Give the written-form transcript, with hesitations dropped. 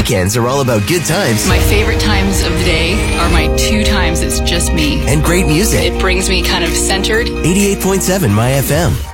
weekends are all about good times. My favorite times of the day are my 2 times it's just me. And great music. It brings me kind of centered. 88.7 My FM.